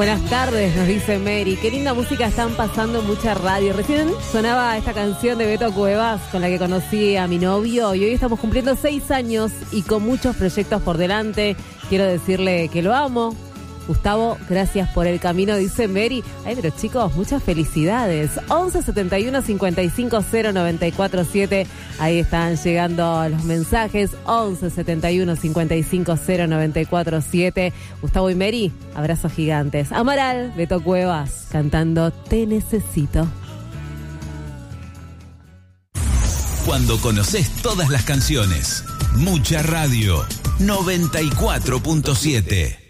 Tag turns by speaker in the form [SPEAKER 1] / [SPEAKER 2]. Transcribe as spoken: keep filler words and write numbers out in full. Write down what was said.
[SPEAKER 1] Buenas tardes, nos dice Mary. Qué linda música están pasando en mucha radio. Recién sonaba esta canción de Beto Cuevas con la que conocí a mi novio y hoy estamos cumpliendo seis años y con muchos proyectos por delante. Quiero decirle que lo amo. Gustavo, gracias por el camino, dice Mary. Ay, pero chicos, muchas felicidades. once setenta y uno cincuenta y cinco cero noventa y cuatro siete. Ahí están llegando los mensajes. once setenta y uno cincuenta y cinco cero noventa y cuatro siete. Gustavo y Mary, abrazos gigantes. Amaral, Beto Cuevas, cantando Te Necesito.
[SPEAKER 2] Cuando conoces todas las canciones, mucha radio. noventa y cuatro punto siete.